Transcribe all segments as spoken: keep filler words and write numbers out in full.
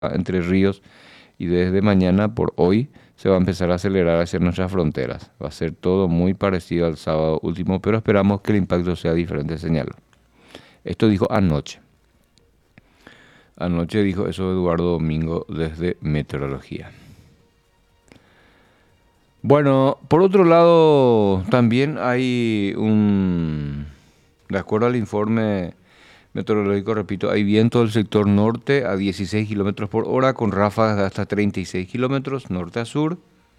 Entre Ríos y desde mañana por hoy se va a empezar a acelerar hacia nuestras fronteras. Va a ser todo muy parecido al sábado último, pero esperamos que el impacto sea diferente, señal. Esto dijo anoche. Anoche dijo eso Eduardo Domingo desde Meteorología. Bueno, por otro lado, también hay un, de acuerdo al informe meteorológico, repito, hay viento del sector norte a dieciséis kilómetros por hora con ráfagas de hasta treinta y seis kilómetros norte a sur.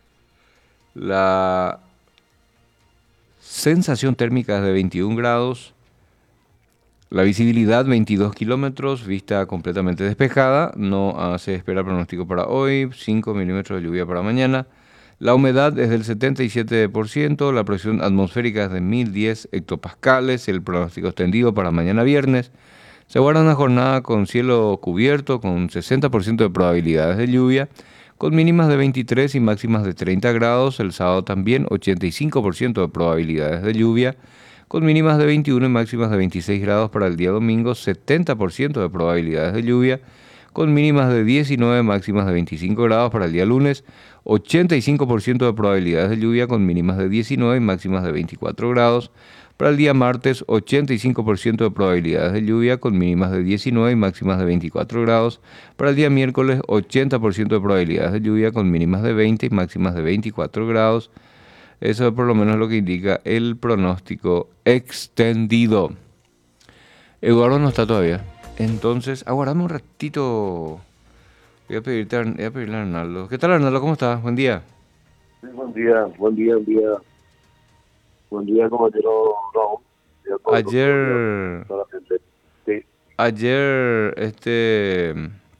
La sensación térmica es de veintiún grados. La visibilidad veintidós kilómetros, vista completamente despejada. No se espera pronóstico para hoy, cinco milímetros de lluvia para mañana. La humedad es del setenta y siete por ciento, la presión atmosférica es de mil diez hectopascales, el pronóstico extendido para mañana viernes. Se guarda una jornada con cielo cubierto, con sesenta por ciento de probabilidades de lluvia, con mínimas de veintitrés y máximas de treinta grados. El sábado también ochenta y cinco por ciento de probabilidades de lluvia, con mínimas de veintiuno y máximas de veintiséis grados para el día domingo, setenta por ciento de probabilidades de lluvia, con mínimas de diecinueve, máximas de veinticinco grados para el día lunes, ochenta y cinco por ciento de probabilidades de lluvia con mínimas de diecinueve y máximas de veinticuatro grados. Para el día martes, ochenta y cinco por ciento de probabilidades de lluvia con mínimas de diecinueve y máximas de veinticuatro grados. Para el día miércoles, ochenta por ciento de probabilidades de lluvia con mínimas de veinte y máximas de veinticuatro grados. Eso es por lo menos lo que indica el pronóstico extendido. Eduardo no está todavía. Entonces, aguardame un ratito. Voy a pedirte, voy a pedirle a Arnaldo. ¿Qué tal, Arnaldo? ¿Cómo estás? Buen día. Sí, buen día, buen día, buen día. Buen día, compañero Raúl. Ayer, sí. ayer, este,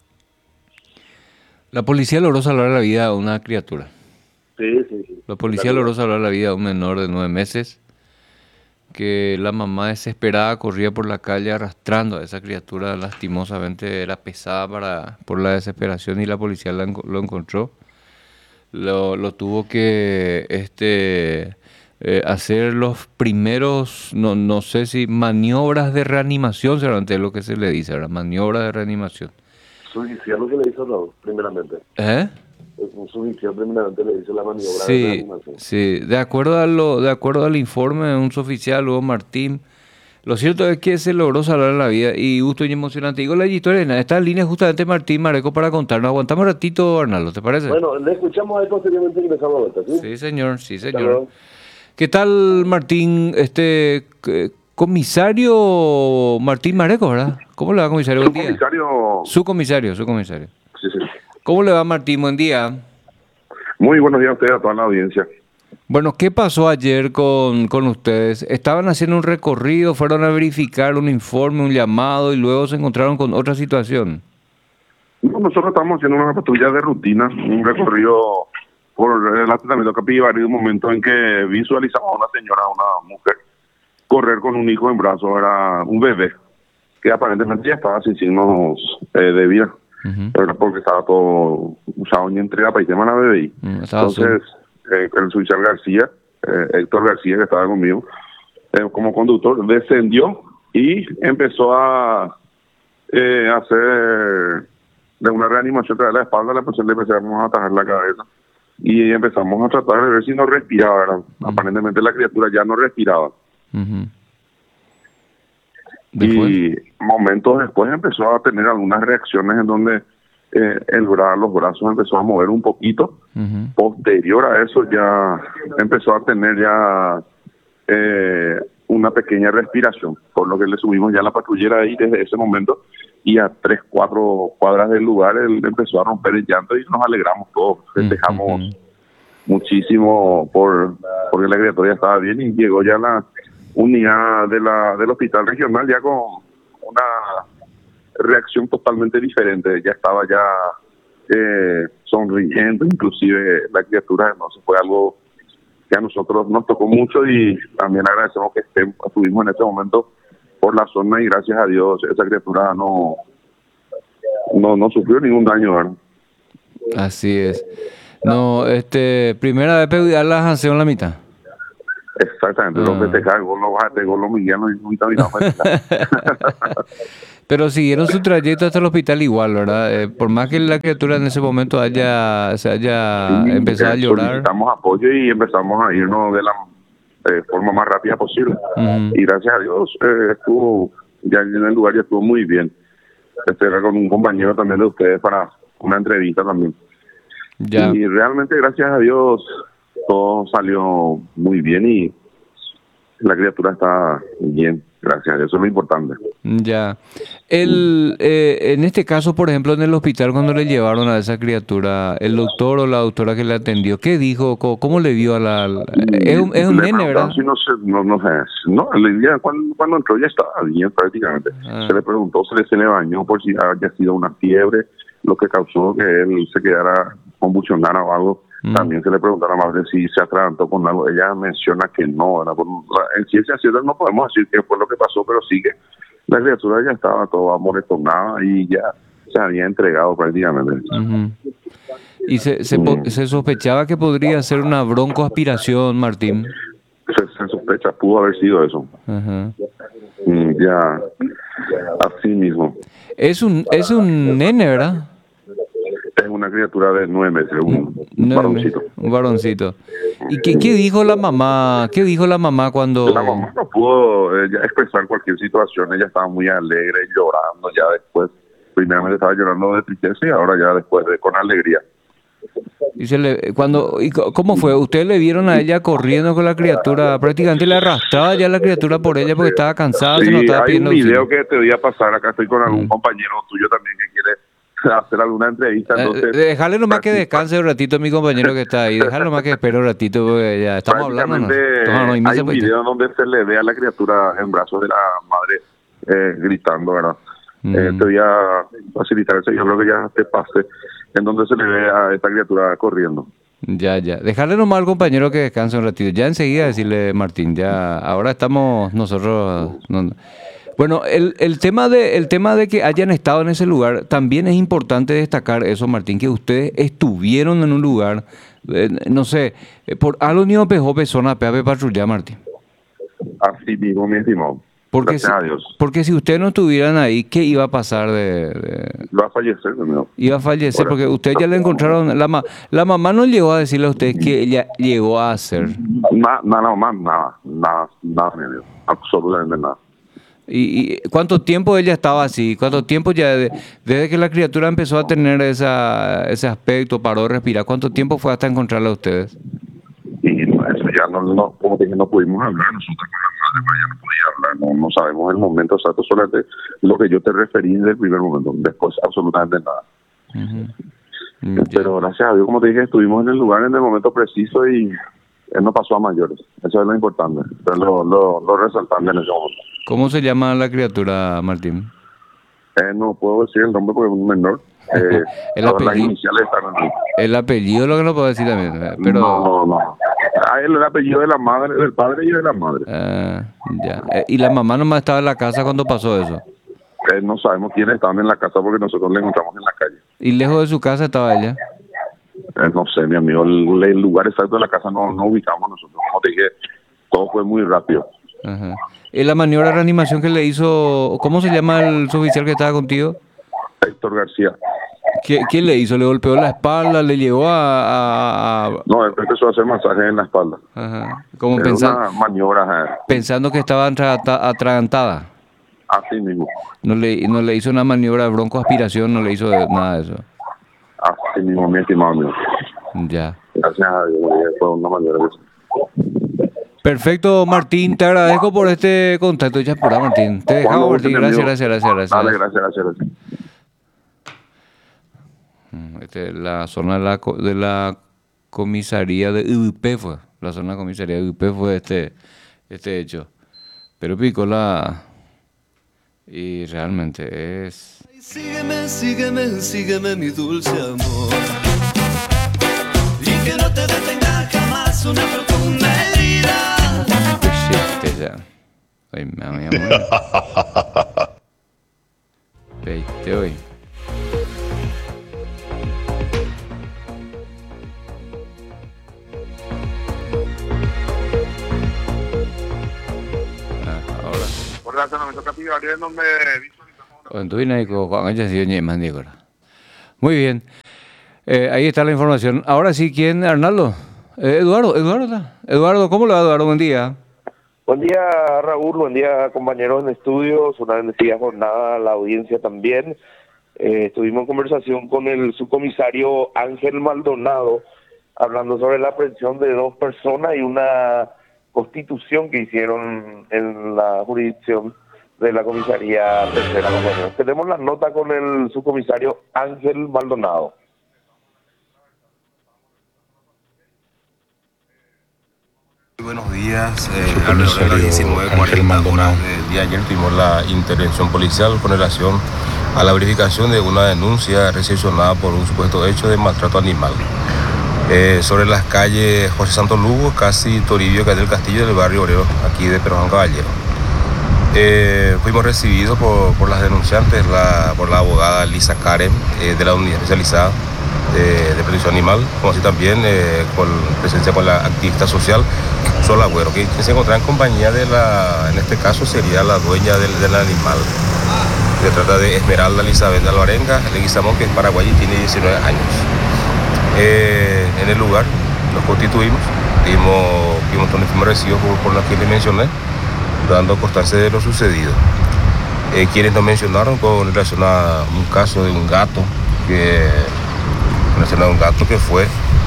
la policía logró salvar la vida a una criatura. Sí, sí, sí. La policía logró salvar la vida a un menor de nueve meses, que la mamá desesperada corría por la calle arrastrando a esa criatura. Lastimosamente era pesada para, por la desesperación y la policía la, lo encontró. Lo, lo tuvo que este, eh, hacer los primeros, no, no sé si maniobras de reanimación, seguramente es lo que se le dice, ¿verdad? Maniobras de reanimación. Suicidio lo que le hizo Raúl, primeramente. ¿Eh? Un suicidio primeramente le hizo la maniobra Sí, de reanimación. sí, de acuerdo a lo, de acuerdo al informe de un suboficial, Hugo Martín, lo cierto es que se logró salvar la vida y justo y emocionante. Digo la historia, está en línea justamente Martín Mareco para contarnos. Aguantamos un ratito, Arnaldo, ¿te parece? Bueno, le escuchamos ahí posteriormente y ingresamos a vuelta, ¿sí? Sí, señor, sí, Hasta señor. luego. ¿Qué tal, Martín? Este, eh, comisario Martín Mareco, ¿verdad? ¿Cómo le va, comisario? Buen día. Comisario. Su comisario, su comisario. Sí, sí. ¿Cómo le va, Martín? Buen día. Muy buenos días a ustedes, a toda la audiencia. Bueno, ¿qué pasó ayer con, con ustedes? Estaban haciendo un recorrido, fueron a verificar un informe, un llamado y luego se encontraron con otra situación. No, nosotros estamos haciendo una patrulla de rutina, un recorrido por el asentamiento Capivari, de un momento en que visualizamos a una señora, una mujer, correr con un hijo en brazos, era un bebé, que aparentemente ya estaba sin signos eh, de vida, uh-huh. Era porque estaba todo usado en entrega para el tema de la B B I. Uh, Entonces, eh, el suboficial García, eh, Héctor García, que estaba conmigo, eh, como conductor, descendió y empezó a eh, hacer de una reanimación de la espalda, la persona le empezamos a atajar la cabeza y empezamos a tratar de ver si no respiraba, ¿verdad? Uh-huh. Aparentemente la criatura ya no respiraba. Uh-huh. Y momentos después empezó a tener algunas reacciones en donde eh, el bra los brazos empezó a mover un poquito. Uh-huh. Posterior a eso ya empezó a tener ya eh, una pequeña respiración, por lo que le subimos ya la patrullera ahí desde ese momento y a tres, cuatro cuadras del lugar él empezó a romper el llanto y nos alegramos todos, festejamos uh-huh. muchísimo por porque la criatura estaba bien y llegó ya la unidad de la del hospital regional ya con una reacción totalmente diferente, ya estaba ya eh, sonriendo, inclusive la criatura, no sé, fue algo que a nosotros nos tocó mucho y también agradecemos que estemos, estuvimos en este momento por la zona y gracias a Dios esa criatura no no no sufrió ningún daño, ¿verdad? Así es. No, este, primera vez pedir la sanción la mitad. Exactamente, ah. Lo festejar, gol lo baja, gol lo miliano y mitad mitad. Pero siguieron su trayecto hasta el hospital igual, ¿verdad? Eh, por más que la criatura en ese momento haya, se haya Y empezado a eh, llorar. solicitamos apoyo y empezamos a irnos de la eh, forma más rápida posible. Ujú. Y gracias a Dios eh, estuvo, ya en el lugar ya estuvo muy bien. Este era con un compañero también de ustedes para una entrevista también. Ya. Y realmente gracias a Dios todo salió muy bien y la criatura está bien, gracias a Dios, eso es lo importante. Ya. El, eh, en este caso, por ejemplo, en el hospital, cuando le llevaron a esa criatura, el doctor o la doctora que le atendió, ¿qué dijo? ¿Cómo, cómo le vio a la...? la- Es un, es un Le nene, ¿verdad? preguntaron si no sé, no, no sé, no, el día cuando, cuando entró ya estaba bien prácticamente. Ah. Se le preguntó, se le, se le bañó por si había sido una fiebre, lo que causó que él se quedara convulsionara o algo. Mm. También se le preguntaron a la madre si se atragantó con algo. Ella menciona que no, ¿verdad? Por la- en ciencia cierta no podemos decir qué fue lo que pasó, pero sí que la criatura ya estaba toda amoretonada y ya se había entregado prácticamente. Ujú. Y se, se, po- se sospechaba que podría ser una broncoaspiración, Martín. Se, se sospecha, pudo haber sido eso. Ajá. Mm, ya, así mismo. Es un, es un nene, ¿verdad? Es una criatura de nueve meses, un, un No, varoncito. un varoncito. ¿Y qué, qué dijo la mamá? ¿Qué dijo la mamá cuando...? La mamá no pudo eh, ya expresar cualquier situación, ella estaba muy alegre, llorando ya después. Primeramente estaba llorando de tristeza y ahora ya después de con alegría. Y se le, cuando, y co- ¿cómo fue? ¿Ustedes le vieron a ella corriendo con la criatura? Prácticamente le arrastraba ya la criatura por ella porque estaba cansada, se Sí, notaba hay pidiendo un video auxilio. que te voy a pasar, acá estoy con algún Mm. compañero tuyo también que quiere hacer alguna entrevista. Eh, Entonces, dejarle nomás que prácti- descanse un ratito mi compañero que está ahí. Dejarle nomás que espere un ratito porque ya estamos hablando. ¿no? prácticamente Toma, no, y hay misa, un pues, video donde se le ve a la criatura en brazos de la madre eh, gritando, ¿verdad? Mm. Eh, te voy a facilitar eso, yo creo que ya te pase, en donde se le ve a esta criatura corriendo. Ya, ya. Dejarle nomás al compañero que descanse un ratito. Ya enseguida decirle, Martín, ya ahora estamos nosotros... no- Bueno, el, el tema de, el tema de que hayan estado en ese lugar, también es importante destacar eso, Martín, que ustedes estuvieron en un lugar, eh, no sé, eh, por algo ni opejo persona peave patrulla, Martín. Así mismo, mi estimado. Porque Gracias si, a Dios. porque si ustedes no estuvieran ahí, ¿qué iba a pasar de, de- Va a fallecer, ¿no? iba a fallecer? Ahora. Porque ustedes ya le encontraron, la, ma- la mamá no llegó a decirle a ustedes que ella llegó a hacer. Nada, nada más, nada, nada, nada, mi amigo. Absolutamente nada. ¿Y, y cuánto tiempo ella estaba así? ¿Cuánto tiempo ya, de- desde que la criatura empezó a tener esa, ese aspecto, paró de respirar, cuánto tiempo fue hasta encontrarla a ustedes? Y no, eso ya no, no, como te dije, no pudimos hablar nosotros con la madre, pues ya no podía hablar, no, no sabemos el momento exacto, solamente lo que yo te referí desde el primer momento, después absolutamente nada. Ujú. Mm, ya. Pero gracias a Dios, como te dije, estuvimos en el lugar en el momento preciso y él no pasó a mayores, eso es lo importante, eso es lo, lo, lo resaltante en ese momento. ¿Cómo se llama la criatura, Martín? Eh, no puedo decir el nombre porque es un menor, eh, El todas las apellido. iniciales están aquí. El apellido lo que no puedo decir también, eh, pero... No, no, no. Ah, el, el apellido de la madre, del padre y de la madre. ah, ya. Eh, ¿Y la mamá nomás estaba en la casa cuando pasó eso? Eh, no sabemos quiénes estaban en la casa porque nosotros le encontramos en la calle. ¿Y lejos de su casa estaba ella? Eh, no sé, mi amigo, el, el lugar exacto de la casa no, no ubicamos nosotros. Como te dije, todo fue muy rápido. Ajá. ¿Y la maniobra de reanimación que le hizo, cómo se llama el suboficial que estaba contigo? Héctor García. ¿Qué- ¿Quién le hizo? ¿Le golpeó la espalda? ¿Le llevó a...? a- a- No, él empezó a hacer masajes en la espalda. Ajá. Como Era pensa- una maniobra eh, pensando que estaba atraganta- atragantada. así mismo. No le, no le hizo una maniobra de broncoaspiración, no le hizo de- nada de eso. Así mismo, mi estimado amigo. Ya. Gracias a Dios, eh, fue una maniobra. Perfecto, Martín. Te agradezco por este contacto. Ya por ahí, Martín. Te dejamos, Cuando guste, Martín. mi Gracias, amigo. gracias, gracias, gracias. Dale, gracias, gracias, gracias. Mm, Este, es la zona de la, co- de la comisaría de U P fue. La zona de comisaría de U P fue este, este hecho. Pero Pícola. Y realmente es. Sígueme, sígueme, sígueme, mi dulce amor. Y que no te detenga jamás una profunda herida. Este ya. Ay, me voy a morir. Veinte hoy. Ah, ahora. Por razón, me toca pidió en donde visualizamos Muy bien. Eh, ahí está la información. Ahora sí, ¿quién? Arnaldo. Eh, Eduardo, Eduardo. Eduardo, ¿cómo le va, Eduardo? Buen día. Buen día, Raúl. Buen día, compañeros en estudios. Una bendecida jornada, la audiencia también. Eh, estuvimos en conversación con el subcomisario Ángel Maldonado, hablando sobre la aprehensión de dos personas y una constitución que hicieron en la jurisdicción de la comisaría tercera. Compañeros. Tenemos la nota con el subcomisario Ángel Maldonado. Buenos días, eh, a las diecinueve cuarenta horas del día ayer tuvimos la intervención policial con relación a la verificación de una denuncia recepcionada por un supuesto hecho de maltrato animal eh, sobre las calles José Santos Lugo, casi Toribio, Calle del Castillo, del barrio obrero, aquí de Pedro Juan Caballero. Eh, fuimos recibidos por, por las denunciantes, la, por la abogada Lisa Karen eh, de la unidad especializada de, de protección animal, como así también eh, con presencia con la activista social Sol Agüero, que, que se encontraba en compañía de la, en este caso sería la dueña del, del animal. Se trata de Esmeralda Elizabeth Alvarenga Leguizamón, que es paraguaya y tiene diecinueve años. Eh, en el lugar nos constituimos, dimos, dimos, fuimos recibidos por, por lo que les mencioné, dando constancia de lo sucedido. Eh, quienes nos mencionaron con relación a un caso de un gato, que, con relación a un gato que fue,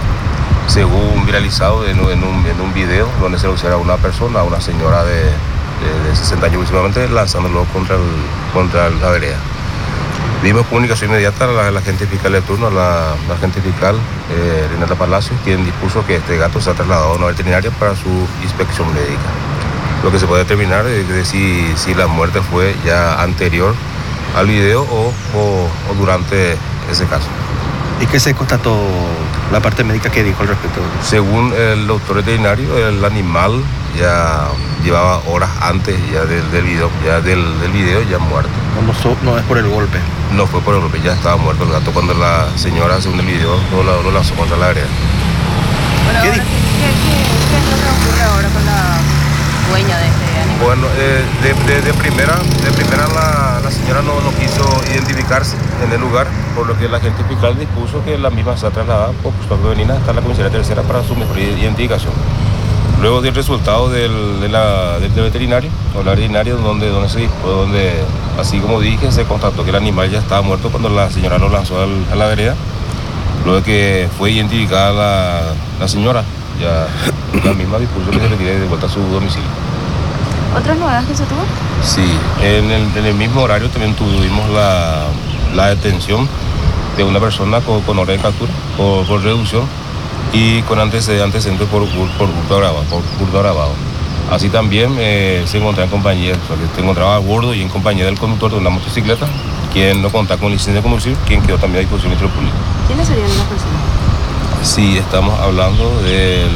según viralizado en, en, un, en un video donde se lo hiciera a una persona, a una señora de, de, de sesenta años aproximadamente, lanzándolo contra, el, contra la vereda. Dimos comunicación inmediata a la, la agente fiscal de turno, a la, la agente fiscal eh, Renata Palacios, quien dispuso que este gato sea trasladado a una veterinaria para su inspección médica. Lo que se puede determinar es de si, si la muerte fue ya anterior al video o, o, o durante ese caso. ¿Y qué se constató la parte médica que dijo al respecto? Según el doctor veterinario, el animal ya llevaba horas antes ya del, del video, ya del, del video ya muerto. No, no, no es por el golpe. No fue por el golpe, ya estaba muerto el gato cuando la señora, según el video, lo, lo, lo lanzó contra la vereda. Bueno, ¿qué, ¿qué, qué, ¿qué es lo que ocurre ahora con la dueña de este animal? Bueno, eh, de, de, de primera, de primera la, la señora no, no quiso identificarse en el lugar, por lo que la agente fiscal dispuso que la misma sea trasladada por custodia femenina hasta la comisaría tercera para su mejor identificación. Luego del resultado del, de la, del, del veterinario, o la veterinaria, donde, donde se dijo, donde, así como dije, se constató que el animal ya estaba muerto cuando la señora lo lanzó al, a la vereda. Luego de que fue identificada la, la señora, ya la misma dispuso que se retire de vuelta a su domicilio. ¿Otras novedades que se tuvo? Sí, en el, en el mismo horario también tuvimos la, la detención de una persona con, con orden de captura por, por reducción y con antecedentes por, por hurto agravado, por hurto agravado. Así también eh, se encontraba en compañía, o sea, que se encontraba a bordo y en compañía del conductor de una motocicleta, quien no contaba con licencia de conducir, quien quedó también a disposición del Ministerio Público. ¿Quiénes serían las personas? Sí, estamos hablando del,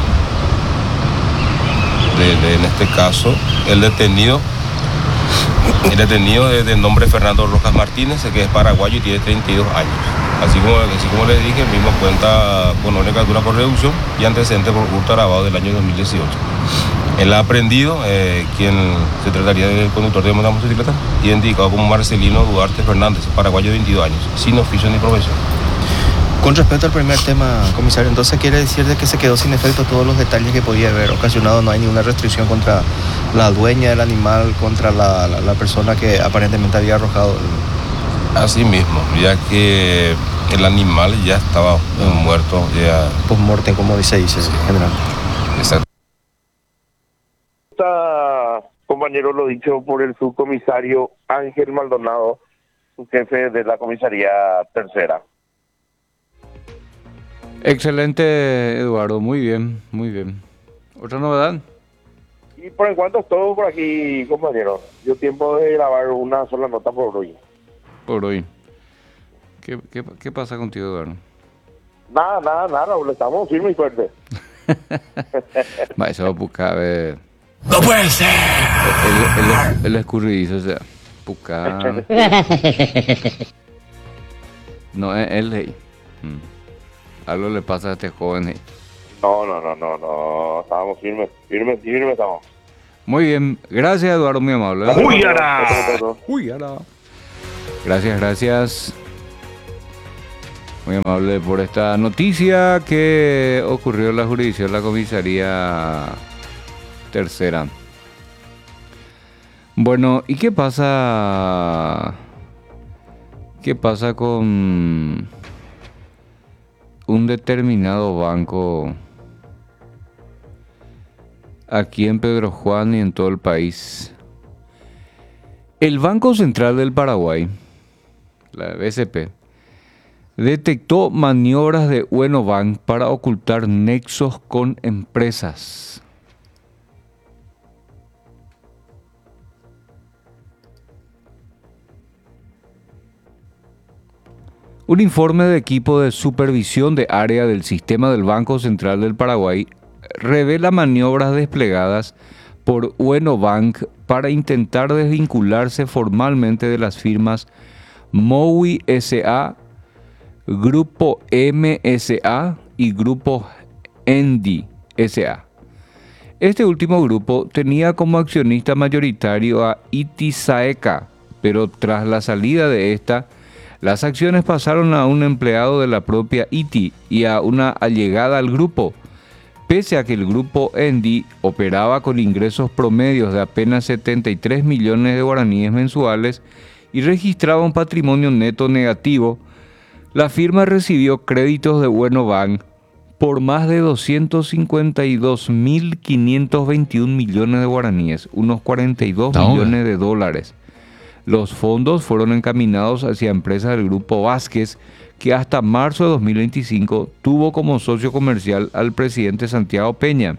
de, de, en este caso, el detenido, el detenido es de nombre Fernando Rojas Martínez, que es paraguayo y tiene treinta y dos años. Así como, así como les dije, el mismo cuenta con orden de captura por reducción y antecedente por hurto agravado del año dos mil dieciocho. El aprendido, eh, quien se trataría del conductor de una motocicleta, identificado como Marcelino Duarte Fernández, paraguayo de veintidós años, sin oficio ni profesión. Con respecto al primer tema, comisario, entonces quiere decir de que se quedó sin efecto todos los detalles que podía haber ocasionado, no hay ninguna restricción contra la dueña del animal, contra la, la, la persona que aparentemente había arrojado. Así mismo, ya que el animal ya estaba muerto, ya... Post-mortem, como se dice, sí, generalmente. Exacto. Compañero, lo dicho por el subcomisario Ángel Maldonado, su jefe de la comisaría tercera. Excelente, Eduardo, muy bien, muy bien. ¿Otra novedad? Y por el cuanto es todo por aquí, compañero. Dio tiempo de grabar una sola nota por hoy. Por hoy. ¿Qué, qué, qué pasa contigo, Eduardo? Nada, nada, nada, Raúl, estamos firmes y fuertes. Va, eso va a buscar, a ver. ¡No puede ser! El, el, el, el escurridizo, o sea, buscar. No, es él, hey. Mm. Algo le pasa a este joven, hey. No, no, no, no, no, estábamos firmes, firmes, firmes estamos. Muy bien, gracias, Eduardo, muy amable. ¡Uy, ara! ¡Uy, ara! Gracias, gracias. Muy amable por esta noticia que ocurrió en la jurisdicción de la comisaría tercera. Bueno, ¿y qué pasa? ¿Qué pasa con un determinado banco aquí en Pedro Juan y en todo el país? El Banco Central del Paraguay, la B C P, detectó maniobras de Uenobank para ocultar nexos con empresas. Un informe de equipo de supervisión de área del sistema del Banco Central del Paraguay revela maniobras desplegadas por Uenobank para intentar desvincularse formalmente de las firmas Mowi S A, Grupo M S A y Grupo Endi S A. Este último grupo tenía como accionista mayoritario a Itisaeca, pero tras la salida de esta, las acciones pasaron a un empleado de la propia I T I y a una allegada al grupo, pese a que el grupo Endi operaba con ingresos promedios de apenas setenta y tres millones de guaraníes mensuales y registraba un patrimonio neto negativo. La firma recibió créditos de Uenobank por más de doscientos cincuenta y dos mil quinientos veintiún millones de guaraníes, unos cuarenta y dos No, millones de dólares. Los fondos fueron encaminados hacia empresas del Grupo Vázquez, que hasta marzo de dos mil veinticinco tuvo como socio comercial al presidente Santiago Peña.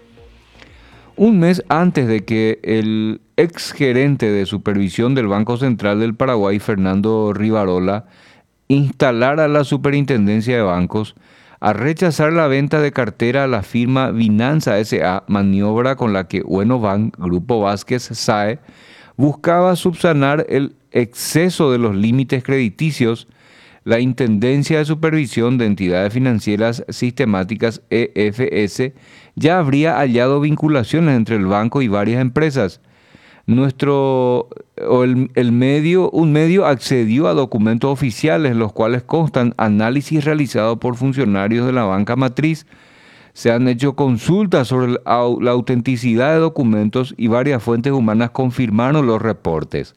Un mes antes de que el exgerente de supervisión del Banco Central del Paraguay, Fernando Rivarola, instalara la superintendencia de bancos, a rechazar la venta de cartera a la firma Vinanza S A, maniobra con la que Uenobank, Grupo Vázquez S A E, buscaba subsanar el exceso de los límites crediticios. La Intendencia de Supervisión de Entidades Financieras Sistemáticas E F S ya habría hallado vinculaciones entre el banco y varias empresas. Nuestro, o el, el medio, un medio accedió a documentos oficiales, los cuales constan análisis realizados por funcionarios de la banca matriz. Se han hecho consultas sobre la autenticidad de documentos y varias fuentes humanas confirmaron los reportes.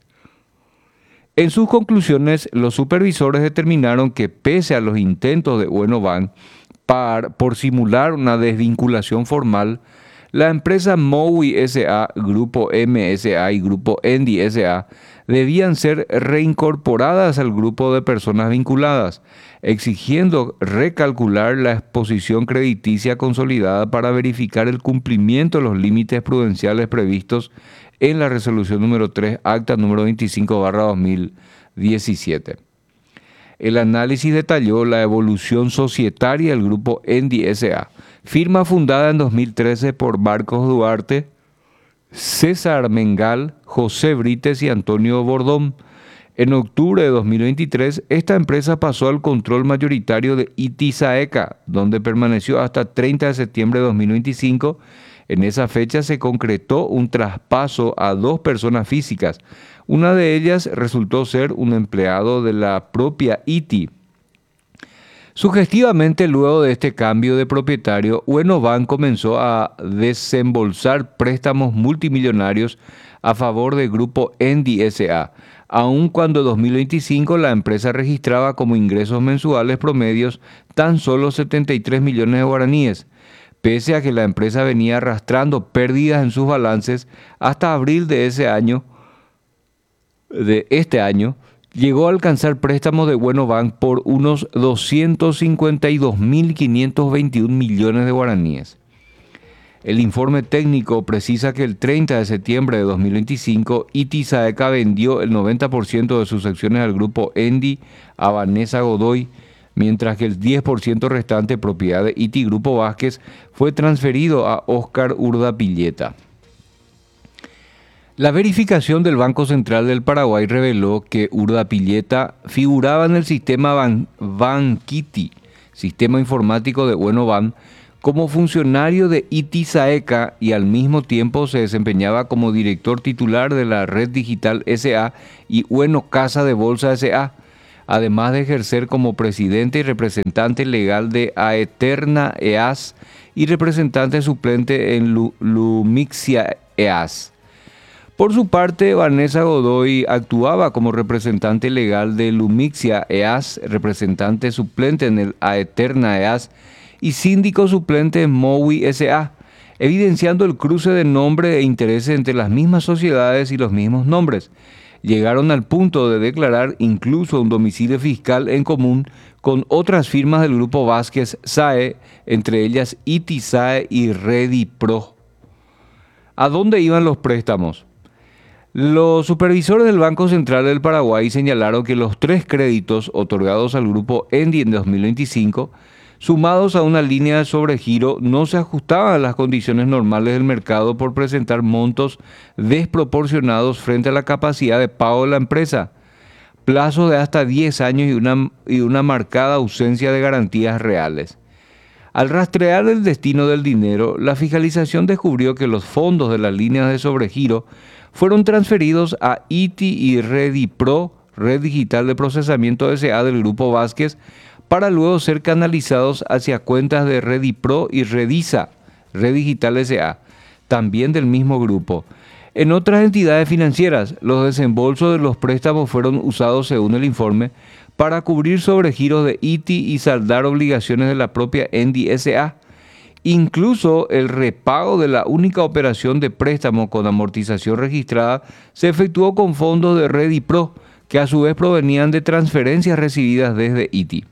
En sus conclusiones, los supervisores determinaron que pese a los intentos de Uenobank por simular una desvinculación formal, la empresa Mowi S A, Grupo M S A y Grupo Endi S A debían ser reincorporadas al grupo de personas vinculadas, exigiendo recalcular la exposición crediticia consolidada para verificar el cumplimiento de los límites prudenciales previstos en la resolución número tres, acta número veinticinco barra dos mil diecisiete. El análisis detalló la evolución societaria del grupo Endi S A, firma fundada en dos mil trece por Marcos Duarte, César Mengal, José Brites y Antonio Bordón. En octubre de dos mil veintitrés, esta empresa pasó al control mayoritario de Itisaeca, donde permaneció hasta treinta de septiembre de dos mil veinticinco. En esa fecha se concretó un traspaso a dos personas físicas. Una de ellas resultó ser un empleado de la propia I T I. Sugestivamente, luego de este cambio de propietario, Uenobank comenzó a desembolsar préstamos multimillonarios a favor del grupo Endi S A, aun cuando en dos mil veinticinco la empresa registraba como ingresos mensuales promedios tan solo setenta y tres millones de guaraníes, pese a que la empresa venía arrastrando pérdidas en sus balances hasta abril de ese año, de este año. Llegó a alcanzar préstamos de Uenobank por unos doscientos cincuenta y dos mil quinientos veintiún millones de guaraníes. El informe técnico precisa que el treinta de septiembre de dos mil veinticinco, Itisaeca vendió el noventa por ciento de sus acciones al grupo Endi a Vanessa Godoy, mientras que el diez por ciento restante, propiedad de I T I Grupo Vázquez, fue transferido a Óscar Urdapilleta. La verificación del Banco Central del Paraguay reveló que Urdapilleta figuraba en el sistema Ban- Banquiti, sistema informático de Uenobank, como funcionario de I T I SAECA y al mismo tiempo se desempeñaba como director titular de la Red Digital S A y Bueno Casa de Bolsa S A, además de ejercer como presidente y representante legal de Aeterna E A S y representante suplente en Lu- Lumixia E A S. Por su parte, Vanessa Godoy actuaba como representante legal de Lumixia E A S, representante suplente en el Aeterna E A S y síndico suplente en Mowi S A, evidenciando el cruce de nombre e intereses entre las mismas sociedades y los mismos nombres. Llegaron al punto de declarar incluso un domicilio fiscal en común con otras firmas del Grupo Vázquez S A E, entre ellas I T I S A E y Redipro. ¿A dónde iban los préstamos? Los supervisores del Banco Central del Paraguay señalaron que los tres créditos otorgados al Grupo Endi en dos mil veinticinco, sumados a una línea de sobregiro, no se ajustaban a las condiciones normales del mercado por presentar montos desproporcionados frente a la capacidad de pago de la empresa, plazos de hasta diez años y una, y una marcada ausencia de garantías reales. Al rastrear el destino del dinero, la fiscalización descubrió que los fondos de las líneas de sobregiro fueron transferidos a I T I y Redipro, Red Digital de Procesamiento S A del Grupo Vázquez, para luego ser canalizados hacia cuentas de Redipro y Redisa, Red Digital S A, también del mismo grupo. En otras entidades financieras, los desembolsos de los préstamos fueron usados, según el informe, para cubrir sobregiros de I T I y saldar obligaciones de la propia Endi S A. Incluso el repago de la única operación de préstamo con amortización registrada se efectuó con fondos de Redipro, que a su vez provenían de transferencias recibidas desde I T I.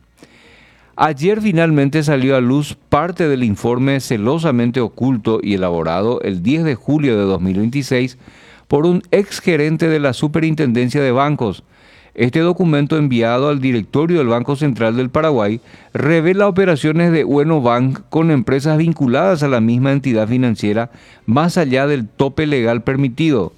Ayer finalmente salió a luz parte del informe celosamente oculto y elaborado el diez de julio de dos mil veintiséis por un exgerente de la Superintendencia de Bancos. Este documento, enviado al directorio del Banco Central del Paraguay, revela operaciones de Bueno Bank con empresas vinculadas a la misma entidad financiera más allá del tope legal permitido.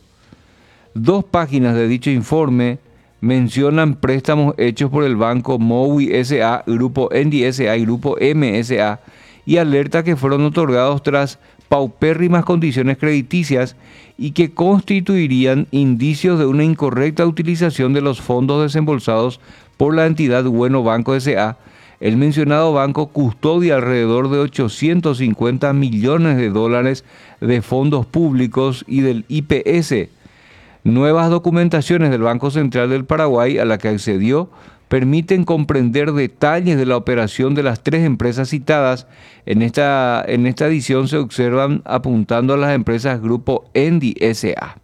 Dos páginas de dicho informe mencionan préstamos hechos por el banco Mowi S A, Grupo Endi S A y Grupo M S A y alerta que fueron otorgados tras paupérrimas condiciones crediticias y que constituirían indicios de una incorrecta utilización de los fondos desembolsados por la entidad Bueno Banco S A. El mencionado banco custodia alrededor de ochocientos cincuenta millones de dólares de fondos públicos y del I P S. Nuevas documentaciones del Banco Central del Paraguay a la que accedió permiten comprender detalles de la operación de las tres empresas citadas. En esta, en esta edición se observan apuntando a las empresas Grupo Endi S A.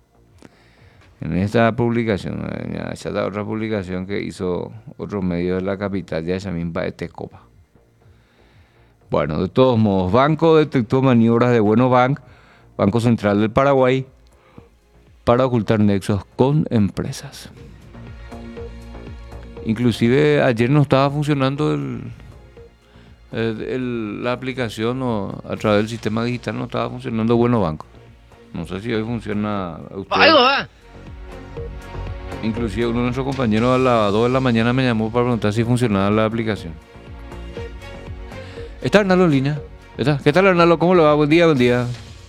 En esta publicación, esta es otra publicación que hizo otro medio de la capital, ya esa misma de Tecopa. Bueno, de todos modos, Banco detectó maniobras de Bueno Bank, Banco Central del Paraguay, para ocultar nexos con empresas. Inclusive ayer no estaba funcionando el, el, el, la aplicación o a través del sistema digital no estaba funcionando Bueno Banco. No sé si hoy funciona. Inclusive uno de nuestros compañeros a las dos de la mañana me llamó para preguntar si funcionaba la aplicación. ¿Está Arnaldo en línea? ¿Está? ¿Qué tal, Arnaldo? ¿Cómo le va? Buen día, buen día.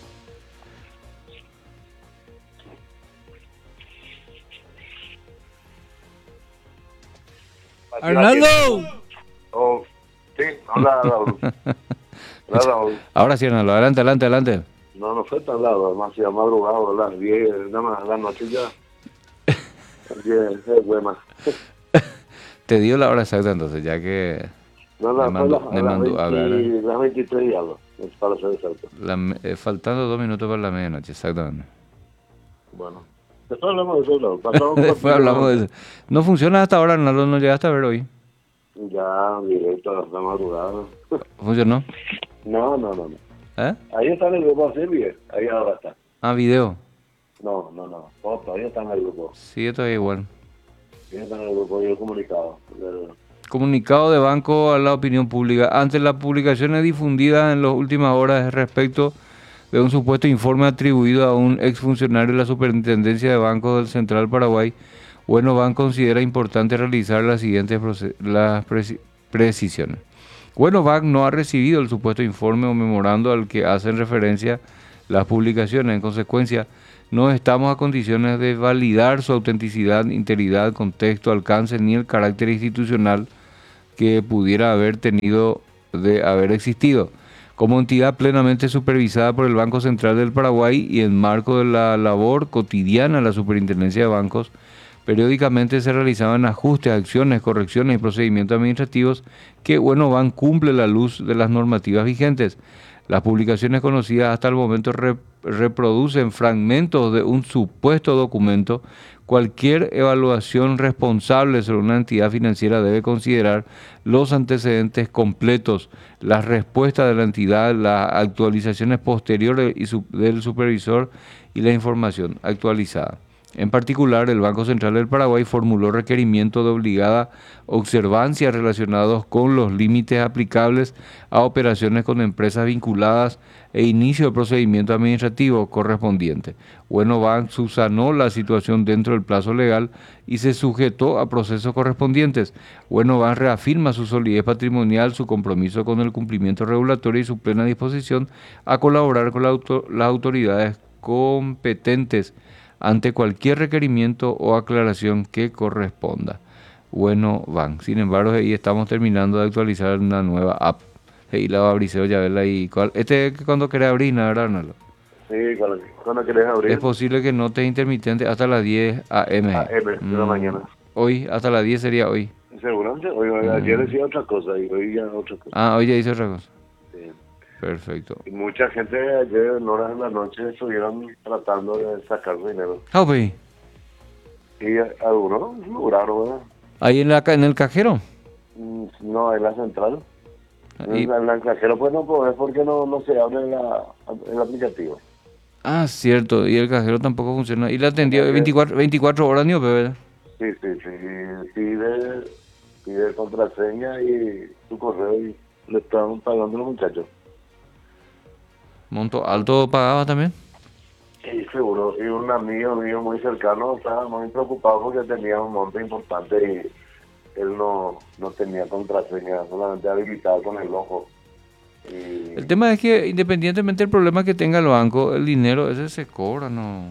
¡Arnaldo! Oh, sí, hola, Raúl. Hola, Raúl. Ahora sí, Arnaldo. Adelante, adelante, adelante. No, no fue tan largo, además se ha madrugado a las diez, nada más la noche ya. diez, es buena. Te dio la hora exacta entonces, ya que... No, no, me mandó, fue me la, mandó, la, a ver, veinte, las veintitrés y algo, para ser exacto. La, eh, faltando dos minutos para la medianoche, exactamente. Bueno, después hablamos de eso, Raúl. Pasamos por Después hablamos de eso. No funciona hasta ahora, no, no llegaste a ver hoy. Ya, directo, la madrugada. ¿Funcionó? No, no, no, no. ¿Eh? Ahí está en el grupo Silvia, ahí ahora está. Ah, video. No, no, no, oh, todavía está en el grupo. Sí, esto es igual. Todavía está en el grupo y el comunicado. El... Comunicado de banco a la opinión pública. Ante las publicaciones difundidas en las últimas horas respecto de un supuesto informe atribuido a un exfuncionario de la Superintendencia de Bancos del Central Paraguay, Bueno Banco considera importante realizar las siguientes las preci- precisiones. Bueno, Bank no ha recibido el supuesto informe o memorando al que hacen referencia las publicaciones. En consecuencia, no estamos a condiciones de validar su autenticidad, integridad, contexto, alcance ni el carácter institucional que pudiera haber tenido de haber existido. Como entidad plenamente supervisada por el Banco Central del Paraguay y en marco de la labor cotidiana de la Superintendencia de Bancos, periódicamente se realizaban ajustes, acciones, correcciones y procedimientos administrativos que Bueno Bank cumple a la luz de las normativas vigentes. Las publicaciones conocidas hasta el momento rep- reproducen fragmentos de un supuesto documento. Cualquier evaluación responsable sobre una entidad financiera debe considerar los antecedentes completos, las respuestas de la entidad, las actualizaciones posteriores y su- del supervisor y la información actualizada. En particular, el Banco Central del Paraguay formuló requerimientos de obligada observancia relacionados con los límites aplicables a operaciones con empresas vinculadas e inicio de procedimiento administrativo correspondiente. Bueno Bank subsanó la situación dentro del plazo legal y se sujetó a procesos correspondientes. Bueno Bank reafirma su solidez patrimonial, su compromiso con el cumplimiento regulatorio y su plena disposición a colaborar con la auto- las autoridades competentes ante cualquier requerimiento o aclaración que corresponda. Bueno Bank. Sin embargo, ahí estamos terminando de actualizar una nueva app. Y la va a abrir, ya verla y cuál. Este es cuando querés abrir, ¿no? ¿Verdad, Arnaldo? Sí, cuando, cuando querés abrir. Es posible que no te intermitente hasta las diez a eme. A M de la Mm, mañana. Hoy, hasta las diez sería hoy. Seguramente. Hoy, hoy- ayer decía otra cosa y hoy ya otra cosa. Ah, hoy ya hice otra cosa. Sí. Perfecto. Y mucha gente ayer en horas de la noche estuvieron tratando de sacar su dinero. Ah, pues, Y algunos lograron, ¿verdad? ahí en, la, ca- en el cajero. Mm, No, en la central. Y- En el cajero pues no podés porque no, no se abre la, el aplicativo. ah, cierto. Y el cajero tampoco funciona. Y la atendió Ok. veinticuatro, veinticuatro horas, ni ¿verdad? Sí, sí, sí. Pide, pide contraseña y su correo y le están pagando los muchachos. Monto alto pagaba también. Sí, seguro. Y un amigo mío muy cercano estaba muy preocupado porque tenía un monto importante y él no, no tenía contraseña, solamente habilitado con el ojo. Y El tema es que independientemente del problema que tenga el banco, el dinero ese se cobra, ¿no?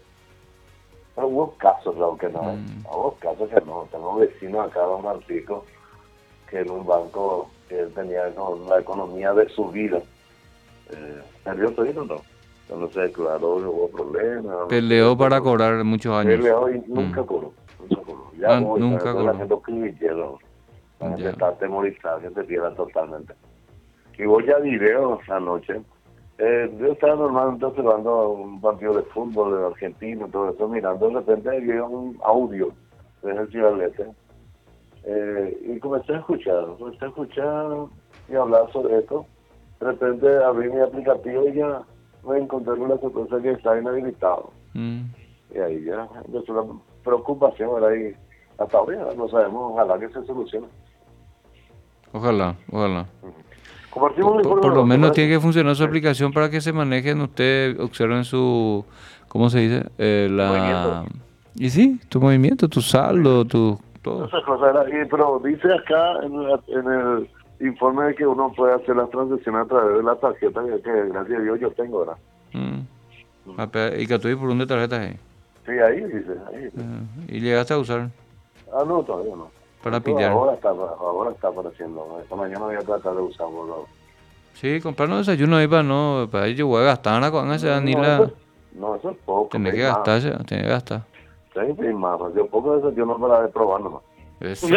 pero hubo casos, claro que no. ¿eh? Mm. Hubo casos que no. Tengo un vecino acá, don Francisco, que en un banco que él tenía no, la economía de su vida. Eh, perdió todo, ¿no? Cuando se declaró, hubo problemas. Peleó para cobrar muchos años. Peleó y nunca Mm. cobró. Nunca cobró. Ya Ah, voy, nunca ¿sabes? cobró. La gente cribillero. La gente Ya. está atemorizada, que se pierda totalmente. Y voy a videos anoche. Eh, yo estaba normalmente observando un partido de fútbol de Argentina, todo eso, mirando, de repente vi un audio desde el ciberlete. Eh, y comencé a escuchar, comencé a escuchar y hablar sobre esto. De repente abrí mi aplicativo y ya me encontré con la sorpresa que está inhabilitado. Mm. Y ahí ya empezó la preocupación, ¿verdad? Y hasta ahora no sabemos, ojalá que se solucione. Ojalá, ojalá. Compartimos Por, un por- informe por de lo los menos que- tiene que funcionar su aplicación para que se manejen, ustedes observen su, ¿cómo se dice? Eh, la... Movimiento. Y sí, tu movimiento, tu saldo, tu todo. Esas cosas, ¿verdad? Y, pero dice acá en, la- en el informe de que uno puede hacer las transacciones a través de la tarjeta que, que gracias a Dios yo tengo, ¿verdad? Mm. Ape- Y que estoy por un de tarjeta ahí. Sí, ahí dice, ahí dice. Ah, y llegaste a usar Ah, no, todavía no. para Pero pillar. Ahora está, ahora está apareciendo. ¿no? Esta mañana voy a tratar de usarlo. ¿no? Sí, comprarnos desayuno ahí para no, para ello voy a gastar la con esa, ni no, la... eso, no, eso es poco. Tenés que hay más. gastar, ya, tenés que gastar. Sí, sí, más. Yo poco de eso yo no para de probar nomás. Eso.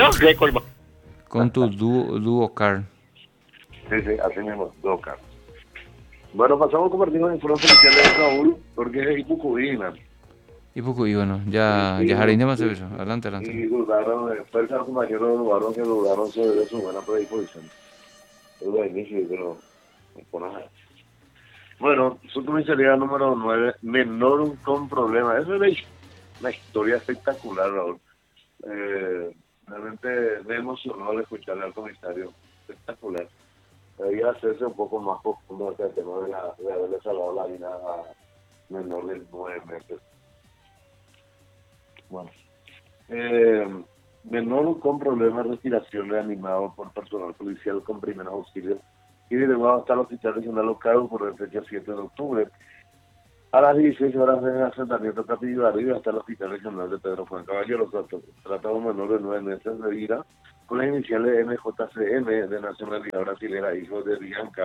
Con tu dúo, dúo car. Sí, sí, así mismo, dos carros. Bueno, pasamos a compartir con el informe policial de Raúl, porque es Ipucubina. Y poco, y bueno, ya, Sí, sí, ya Jarín de sí. Mancebeso. Adelante, adelante. Y dudaron, después los compañeros dudaron que dudaron sobre su buena predisposición. Es de inicio, pero no por nada. Bueno, su comisaría número nueve, menor con problemas. Esa es una historia espectacular, Raúl. Eh, realmente me emocionó al escucharle al comisario. Espectacular. Debería hacerse un poco más profundo este tema de, la, de haberle salvado la vida a menor de nueve meses. Bueno, eh, menor con problemas de respiración reanimado por personal policial con primeros auxilios y derivado hasta el Hospital Regional Local por la fecha siete de octubre. A las dieciséis horas de asentamiento Capillarriba hasta el Hospital Regional de Pedro Juan Caballero. Trata de un menor de nueve meses de vida con las iniciales M J C M de nacionalidad brasilera, hijo de Bianca,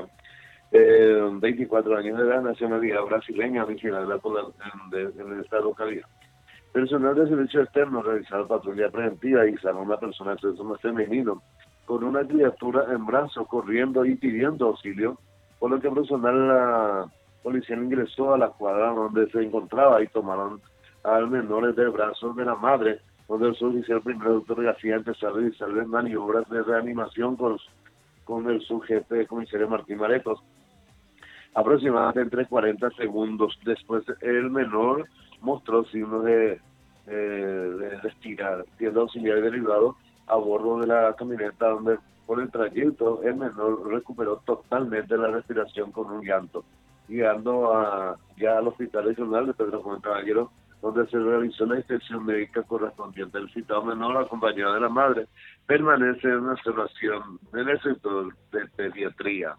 eh, veinticuatro años de edad, nacionalidad brasileña, vigilada por la, en, en esta localidad. Personal de servicio externo realizaron patrulla preventiva y salvó a una persona de sexo femenino con una criatura en brazos corriendo y pidiendo auxilio, por lo que el personal la policía ingresó a la cuadra donde se encontraba y tomaron al menor de brazos de la madre, donde el suboficial primero de autografía empezó a realizar maniobras de reanimación con, con el subjefe de comisario Martín Maretos. Aproximadamente entre cuarenta segundos después, el menor mostró signos de, eh, de respirar, siendo auxiliar derivado a bordo de la camioneta, donde por el trayecto el menor recuperó totalmente la respiración con un llanto, llegando a, ya al Hospital Regional de Pedro Juan Caballero, donde se realizó la inspección médica correspondiente. El citado menor, acompañado de la madre, permanece en observación en el sector de pediatría.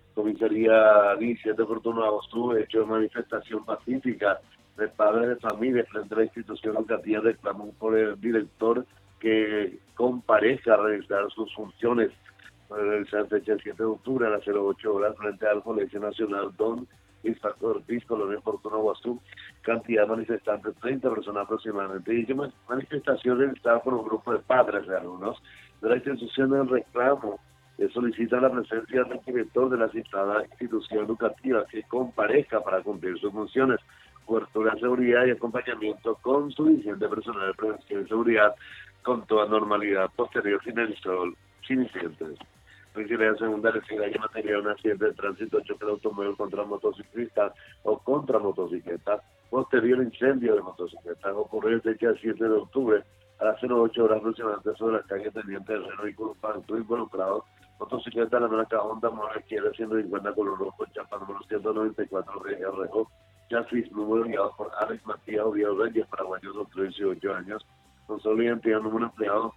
Comisaría diecisiete Fortuna de Agosto, hecho de manifestación pacífica de padres de familia frente a la institución educativa, reclamó por el director que comparezca a realizar sus funciones. Realizar fecha el siete de octubre a las cero ocho horas frente al Colegio Nacional Don Isaac Ortiz, Colonia Fortuna Guazú. Cantidad de manifestantes, treinta personas aproximadamente. Dicha manifestación realizada por un grupo de padres de alumnos de la institución del reclamo que solicita la presencia del director de la citada institución educativa que comparezca para cumplir sus funciones, cobertura de seguridad y acompañamiento con suficiente personal de prevención y seguridad con toda normalidad. Posterior finalizó sin incidentes. Vigilancia secundaria si hay material un accidente de tránsito, choque de automóvil contra motociclista o contra motocicleta. Posterior incendio de motocicletas ocurrió el día siete de octubre a las cero ocho horas aproximadamente sobre la calle Teniente Herrero y Curupantú involucrado. Motocicleta la marca Honda Mora Quiere ciento cincuenta color rojo, chapa número ciento noventa y cuatro de Rejo, chasis número guiado por Alex Matías Oviedo Reyes, paraguayo de trece y ocho años, con solo identidad número empleado,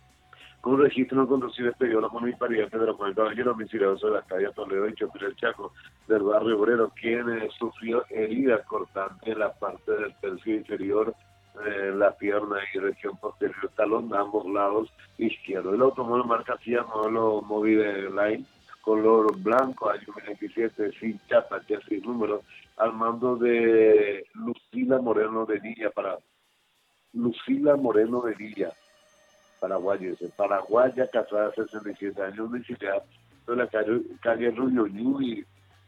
con registro no conducido expedido la municipalidad de Pedro Juan Caballero, domiciliado sobre la calle Toledo y Chopin el Chaco, del barrio Obrero, quien eh, sufrió heridas cortantes en la parte del tercio inferior, eh, la pierna y región posterior, talón de ambos lados izquierdo. El automóvil marca Fiat modelo Mobile Line, color blanco, año veintisiete, sin chapa, chasis número, al mando de Lucila Moreno de Villa, para Lucila Moreno de Villa, paraguayo, ese, paraguaya, casada, sesenta y siete años, de Chile, sobre la calle, calle Ruyoñuy,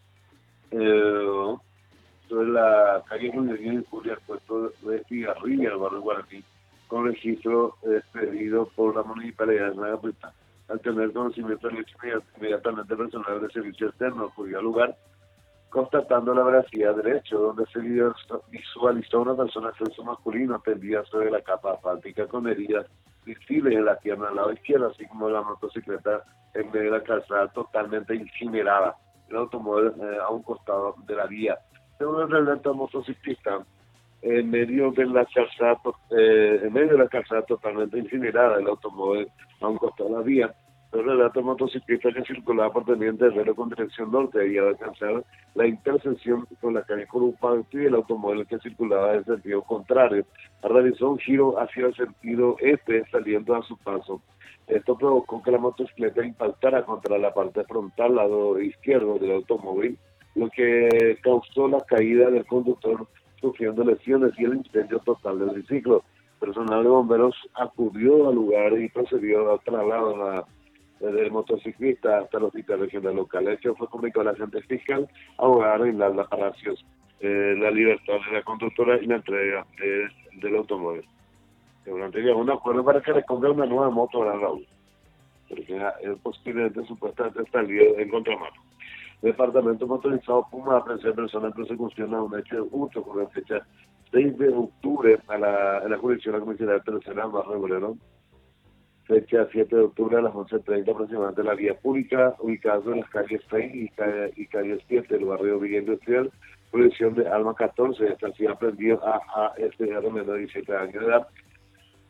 eh, sobre la calle Ruyoñuy, Julia, el puesto de Cigarrilla, el barrio Guaraní, con registro expedido por la municipalidad de Nagapuita. Al tener conocimiento del hecho, inmediatamente el personal de servicio externo acudió al lugar, constatando la veracidad del hecho, donde se visualizó una persona de sexo masculino tendida sobre la capa asfáltica con heridas visibles en la pierna al lado izquierdo, así como la motocicleta en medio de la calzada totalmente incinerada, el automóvil eh, a un costado de la vía. Según el relato motociclista, en medio de la calzada, eh, en medio de la calzada totalmente incinerada, el automóvil a un costado de la vía. El relato motociclista que circulaba por Teniente Herrero con dirección norte había de alcanzar la intersección con la calle Curupantú y el automóvil que circulaba en sentido contrario realizó un giro hacia el sentido este saliendo a su paso. Esto provocó que la motocicleta impactara contra la parte frontal, lado izquierdo del automóvil, lo que causó la caída del conductor sufriendo lesiones y el incendio total del triciclo. Personal de bomberos acudió al lugar y procedió al traslado de la del motociclista hasta el hospital regional local. El hecho fue comunicado al agente fiscal, abogado Reinalda Palacios, eh, la libertad de la conductora y la entrega eh, del automóvil. Durante día un acuerdo para que le compre una nueva moto a Raúl, porque el posiblemente supuestamente está en contramano. El departamento motorizado Puma apreció personas en persecución a un hecho de hurto con la fecha seis de octubre a la, en la jurisdicción de la comisaría tercera barrio Obrero. Fecha siete de octubre a las once treinta aproximadamente, la vía pública ubicada en las calles seis y calle, y calle siete del barrio Villa Industrial, jurisdicción de Alma catorce, esta ciudad aprendió a A S R menor de diecisiete años de edad.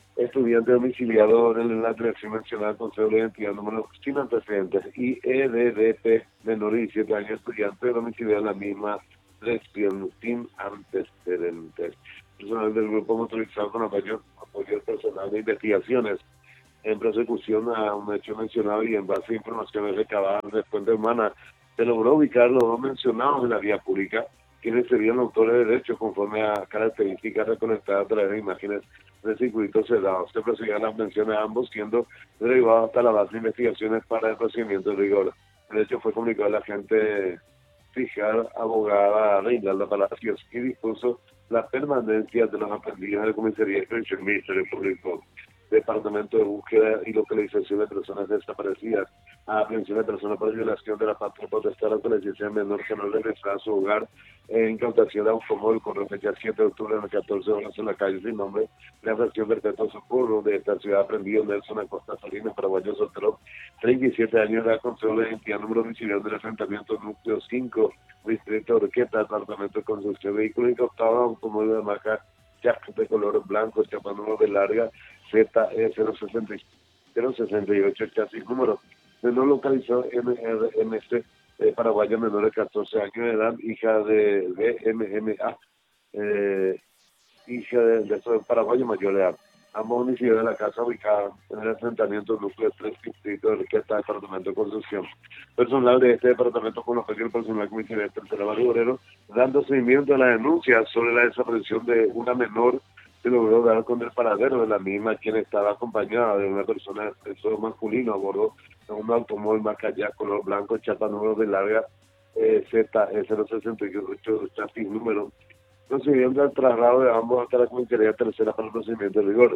estudiante domiciliado en la dirección mencionada con cédula de identidad número sin antecedentes I E D D P, menor de diecisiete años, estudiante domiciliado en la misma dirección sin antecedentes. Personal del grupo motorizado con apoyo, apoyo personal de investigaciones en persecución a un hecho mencionado y en base a informaciones recabadas de fuente humana, se logró ubicar los dos mencionados en la vía pública, quienes serían autores de derechos conforme a características recolectadas a través de imágenes de circuitos cerrados. Se procedió a las menciones de ambos, siendo derivados hasta la base de investigaciones para el procedimiento de rigor. El hecho fue comunicado a la agente fiscal abogada Reinalda Palacios y dispuso la permanencia de los aprendidos de la Comisaría de Inspección Ministerio Público, Departamento de Búsqueda y Localización de Personas Desaparecidas, a aprehensión de personas por violación de la patria potestad con la licencia de menor que no regresara a su hogar, e incautación de automóvil con fecha siete de octubre a las catorce horas en la calle sin nombre, la fracción perpetua socorro de esta ciudad aprendido Nelson Acosta Salinas, paraguayo soltero, treinta y siete años de edad, con cédula de identidad número domiciliario del asentamiento núcleo cinco, distrito de Orqueta, departamento de construcción, vehículo incautado, automóvil de marca Jack de color blanco, chapa número de larga, Z E cero sesenta y ocho, chasis número menor localizado M R M C, eh, paraguaya menor de catorce años de edad, hija de B M M A, eh, hija de, de eso, paraguayo mayor de edad. Ambos municipios de la casa ubicada en el asentamiento núcleo tres, distrito de Riqueta, departamento de construcción. Personal de este departamento con los pequeños personal comisaría de Tercera Barrio Obrero, dando seguimiento a la denuncia sobre la desaparición de una menor, se logró dar con el paradero de la misma, quien estaba acompañada de una persona de sexo masculino a bordo de un automóvil marca ya color blanco, chapa número de larga, eh, Z E cero sesenta y ocho, chasis número, procediendo al traslado de ambos hasta la Comisaría Tercera para el procedimiento de rigor.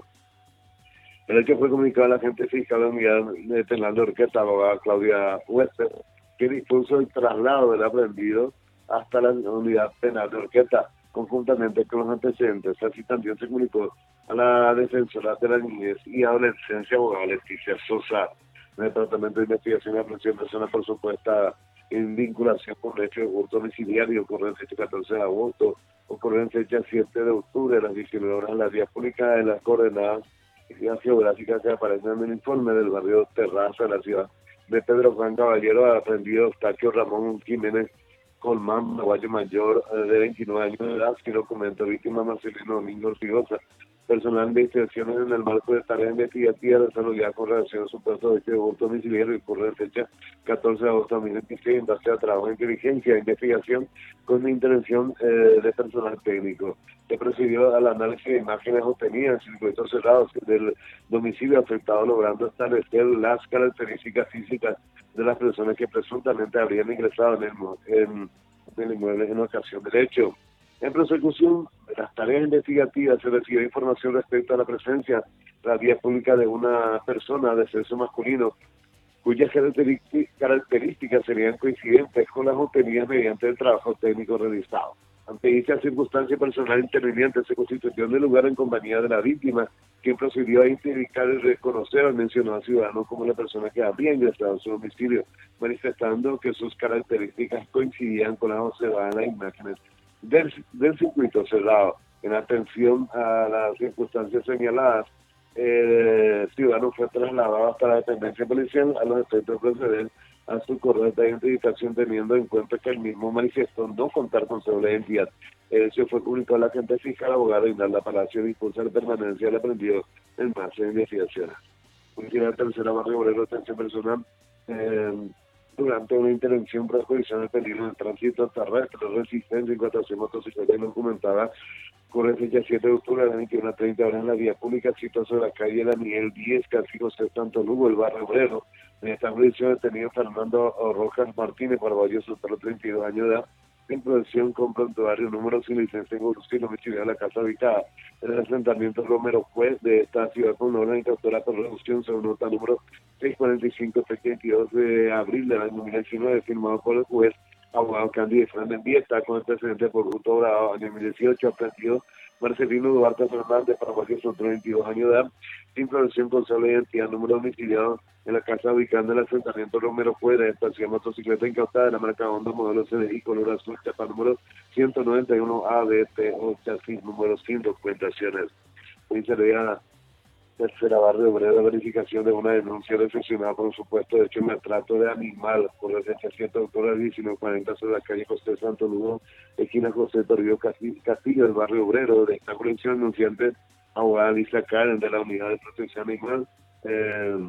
El hecho fue comunicado a la agente fiscal de unidad de Penal de Orqueta, abogada Claudia Huésped, que dispuso el traslado del aprendido hasta la unidad penal de Orqueta, conjuntamente con los antecedentes. Así también se comunicó a la defensora de la niñez y adolescencia, abogada Leticia Sosa, en el Departamento de Investigación y Aprehensión de Personas por supuesta en vinculación con el hecho de hurto domiciliario, ocurrió en fecha catorce de agosto, ocurrió en fecha siete de octubre a las diecinueve horas en la vía pública de las coordenadas geográficas que aparecen en el informe del barrio Terraza de la ciudad de Pedro Juan Caballero, aprendido Eustaquio Ramón Jiménez Colmán, paraguayo mayor de veintinueve años de edad, sin documento, víctima Marcelino Domingo Ortigosa. Personal de investigaciones en el marco de tareas investigativas desarrolladas con relación a supuesto hecho de hurto domiciliario y ocurre en fecha catorce de agosto de dos mil veintiséis en base a trabajo de inteligencia e investigación con intervención eh, de personal técnico. Se procedió al análisis de imágenes obtenidas en circuitos cerrados del domicilio afectado, logrando establecer las características físicas de las personas que presuntamente habrían ingresado en el, en, en el inmueble en ocasión del hecho. En prosecución de las tareas investigativas se recibió información respecto a la presencia en la vía pública de una persona de sexo masculino cuyas características serían coincidentes con las obtenidas mediante el trabajo técnico realizado. Ante dicha circunstancia, personal interviniente se constituyó en el lugar en compañía de la víctima, quien procedió a identificar y reconocer al mencionado ciudadano como la persona que había ingresado en su domicilio, manifestando que sus características coincidían con las observadas en las imágenes del, del circuito cerrado. En atención a las circunstancias señaladas, el ciudadano fue trasladado hasta la dependencia policial a los efectos de proceder a su correcta identificación, teniendo en cuenta que el mismo manifestó no contar con cédula de identidad. El hecho fue comunicado a la agente fiscal, abogada Inalda Palacio, dispuso la permanencia del aprendido en base de investigaciones. Policía de Tercera Barrio Obrero, atención personal, eh, durante una intervención para judicial de peligro del tránsito terrestre, resistencia, incautación motocicleta documentada, corre fecha siete de octubre a las veintiuna treinta horas en la vía pública, situada sobre la calle La Miguel diez, casi José Santo Lugo, el barrio Obrero. En esta jurisdicción detenido Fernando Rojas Martínez, paraguayo, soltero, treinta y dos años de edad, en producción con prontuario número sin licencia en conducir, domicilio de la casa habitada en el asentamiento Romero Juez de esta ciudad con orden incautora por reducción según nota número seiscientos cuarenta y cinco, fecha veintidós de abril del año dos mil diecinueve, firmado por el juez abogado Candy Fernández Vieta, con antecedente por hurto grabado en dos mil dieciocho, aprendido Marcelino Duarte Fernández, paraguayo, soltero, veintidós años de edad, sin producción con cédula de identidad, número domiciliado en la casa ubicada en el asentamiento Romero Fuera, estación motocicleta incautada de la marca Honda, modelo C D I, color azul, chapa número ciento noventa y uno A D T o chasis número sin documentaciones. Comisaría Tercera Barrio Obrero, verificación de una denuncia recepcionada por un supuesto hecho de maltrato de animal por el setecientos octubre diecinueve cuarenta sobre la calle José Santo Lugo, esquina José Toribio Casti- Castillo, del Barrio Obrero. De esta colección denunciante, abogada Lisa Karen, de la Unidad de Protección Animal. Eh,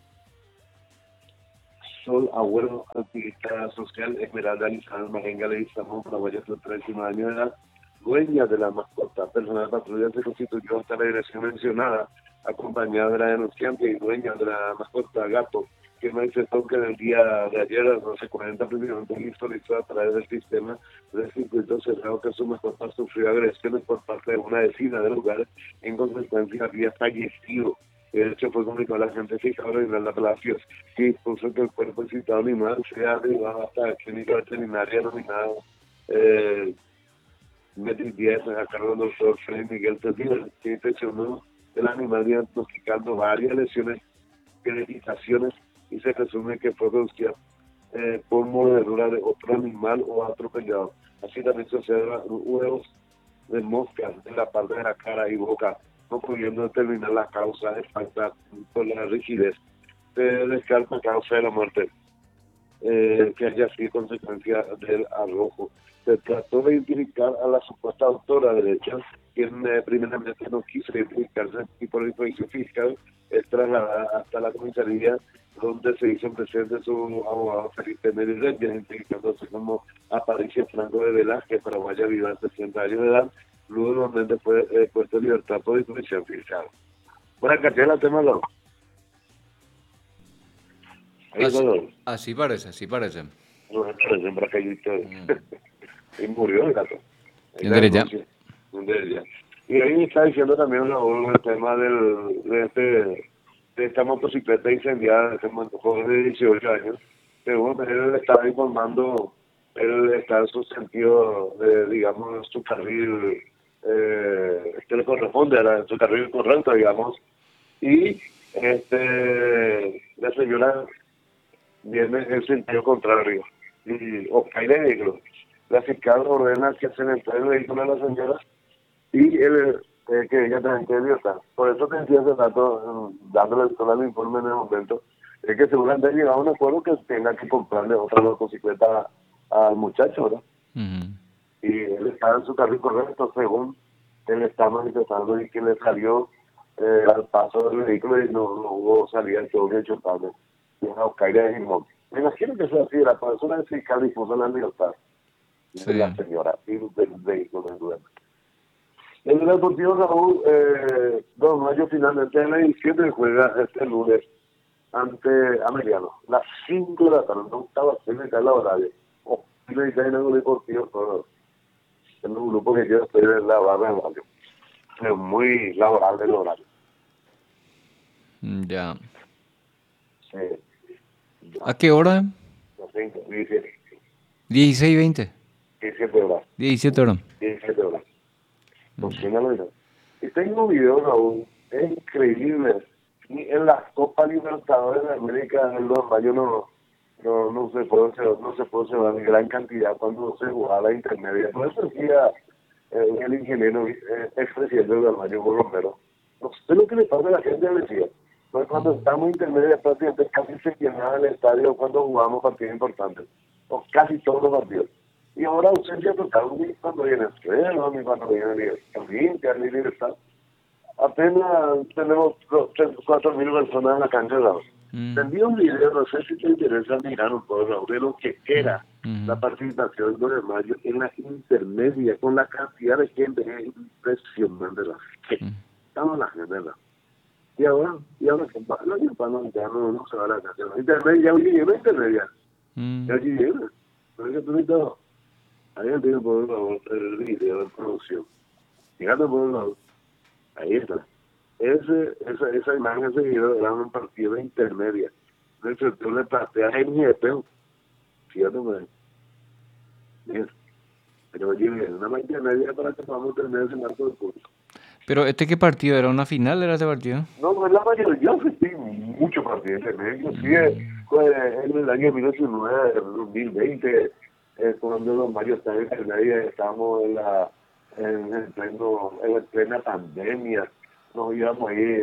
Sol Agüero, activista social, Esmeralda Lizana Marenga de Izamón, paraguaya de treinta y nueve años de edad, dueña de la mascota. Personal de patrulla se constituyó hasta la dirección mencionada, acompañada de la denunciante y dueña de la mascota Gato, que manifestó que en el día de ayer a las doce cuarenta precisamente visualizó a través del sistema del circuito cerrado que su mascota sufrió agresiones por parte de una vecina del lugar, en consecuencia había fallecido. De hecho, fue comunicado a la gente fijadora de Imelda Palacios, que dispuso que el cuerpo del citado animal sea derivado hasta la clínica veterinaria denominada eh, Metis diez, a cargo del doctor Freddy Miguel Tedías, que inspeccionó el animal diagnosticando varias lesiones, crevitaciones, y se presume que fue producida eh, por mordedura de otro animal o atropellado. Así también se observan huevos de mosca en la parte de la cara y boca, no pudiendo determinar la causa de falta por la rigidez. Se descarta causa de la muerte, eh, que haya sido consecuencia del arrojo. Se trató de identificar a la supuesta autora de hechos, quien eh, primeramente no quiso identificarse y por disposición fiscal es trasladada hasta la comisaría, donde se hizo presente su abogado Felipe Mérida, identificándose como Aparicio Franco de Velázquez, paraguaya, viva de sesenta años de edad. Luego nuevamente fue eh, puesto en libertad por disposición fiscal. Buena cartera, tema loco. Ahí Así, dolor. así parece, así parece. No, parece en Bracayito. Y murió el gato. Ahí En la derecha. denuncia. En derecha. Y ahí me está diciendo también Raúl, el tema del, de, este, de esta motocicleta incendiada de este joven de dieciocho años. Según él estaba informando, él está en su sentido, de, digamos, su carril eh, que le corresponde, a la, su carril correcto, digamos. Y este la señora viene en sentido contrario y o cae de vehículo. La fiscal ordena que se le entregue el vehículo a la señora y él, eh, que ella también quede idiota. Por eso te decía hace rato, eh, dándole todo el informe en el momento, es que seguramente ha llegado a un acuerdo que tenga que comprarle otra motocicleta al muchacho, ¿verdad? Ujú. Y él está en su carril correcto, según él está manifestando, y que le salió eh, al paso del vehículo y no, no hubo salida de todo hecho tarde. Y una Oscaira de Gimón. Me imagino que eso así, la persona del fiscal dispuso la libertad Sí. de la señora y del vehículo en duda. En el Deportivo Raúl, eh, Don Mayo finalmente en la edición del juega este lunes ante Ameliano, las cinco de la tarde, no estaba cerca de la horaria. O si me dicen en el Deportivo, pero en un grupo que yo estoy en la barra de barrio. Es muy laboral el horario. Mm, Ya. Sí. ¿A qué hora? Las cinco, diecisiete, dieciséis y veinte. diecisiete horas. diecisiete horas. diecisiete horas. Pues sí, me lo digo. Y tengo un video, Raúl, es increíble. Y en la Copa Libertadores de América, en los mayo no, no, no se puede observar, no se puede observar en gran cantidad cuando se jugaba la intermedia. Por eso decía eh, el ingeniero, eh, expresidente del Mayo Romero, no sé lo que le pasa a la gente, decía. Pues cuando estamos intermedios, prácticamente casi se llenaba el estadio cuando jugamos partidos importantes, o casi todos los partidos. Y ahora ausencia total, ni cuando viene Estrella, ni cuando viene Olimpia, ni Libertad. Apenas tenemos cuatro mil personas en la cancha de Raúl. Mm. Te envío un video, no sé si te interesa mirar un poco, Raúl, de lo que era Mm. la participación de Mayo en la intermedia, con la cantidad de gente, es impresionante la gente. Mm. Estamos la gente, ¿verdad? Y ahora, y ahora, los hispanos ya no, no se va a la cancha. La intermedia, ya llegué la intermedia. Mm. Ya llegué. Pero es que tú necesitas, ahí el tiene por el video de producción. Fíjate por un lado. Ahí está. Ese, esa, esa imagen, ese video era un partido de intermedia. De hecho, tú le pateas en mi espejo. Fíjate, man. Bien. Pero llegué una más intermedia para que podamos tener ese marco de curso. Pero este qué partido era, ¿una final era este partido? No, no es la mayoría. Yo asistí muchos partidos intermedios. Inclusive fue en el año mil novecientos noventa y nueve, dos mil veinte, eh, cuando los Mayos estaban en intermedia, estábamos en la en el pleno, en la plena pandemia. Nos íbamos ahí,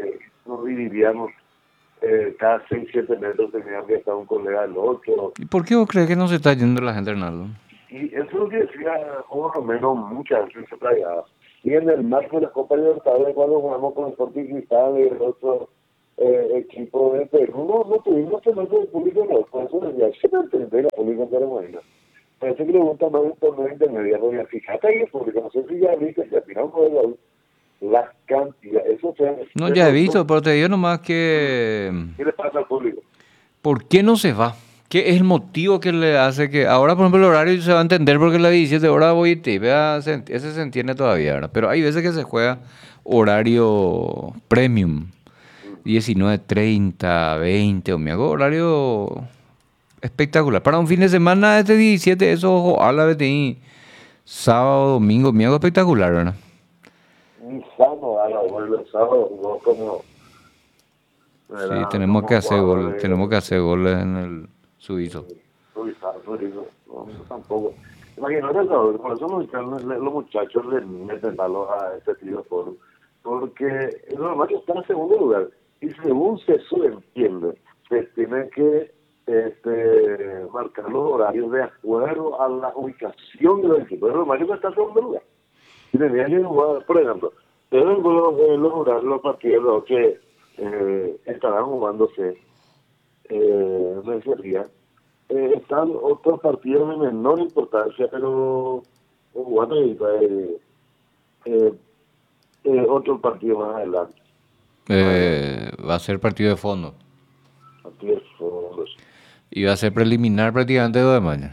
nos dividíamos. Eh, cada seis, siete metros tenía que estar un colega del otro. ¿Y por qué vos crees que no se está yendo la gente, Arnaldo? Y eso es lo que decía, por lo menos muchas veces se traía. Y en el marco de la Copa Libertadores, cuando jugamos con el Sporting Cristal y el otro eh, equipo de Perú, no, no tuvimos que más del público, no. Por eso decía, sí me entendí la pública en Paraguayna. Parece que le gusta más un torneo intermediario. Y fíjate ahí el público, no sé si ya viste, que al final fue la la cantidad, eso fue... No, ya he visto, pero te digo nomás que... ¿Qué le pasa al público? ¿Por qué no se va? ¿Qué es el motivo que le hace que... Ahora, por ejemplo, el horario se va a entender porque a las diecisiete horas voy y te vea, se- ese se entiende todavía, ¿verdad? Pero hay veces que se juega horario premium, diecinueve treinta, veinte, o me hago horario espectacular. Para un fin de semana, este diecisiete, eso, a la vez de sábado, domingo, me hago espectacular, ¿verdad? Un sábado, a la hora del sábado, no como... Sí, tenemos que hacer goles, tenemos que hacer goles en el suizo. No, tampoco. Imagínate, no, por eso los, los muchachos le meten palos a este tiro por, porque normal que está en segundo lugar. Y según se subentiende, se tiene que este, marcar los horarios de acuerdo a la ubicación del equipo. Es normal que está en segundo lugar. Y tenía que jugar, por ejemplo, deben lograr los partidos que eh, estarán jugándose eh, en ese día. Eh, están otros partidos de menor importancia, pero jugando eh, eh, eh, otro partido más adelante. Eh, va a ser partido de fondo. Partido de fondo. Y va a ser preliminar prácticamente dos de mayo.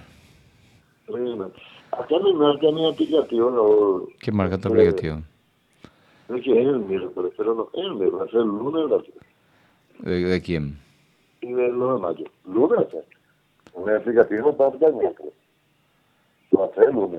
Acá no marca mi aplicativo, no. ¿Qué marca tu eh, aplicativo? No es que es el miércoles, pero no es el miércoles, va a ser el lunes de la ¿De, de quién? y del nueve de mayo. Lunes va a ser. Un aplicativo para el miércoles. Va a ser el lunes.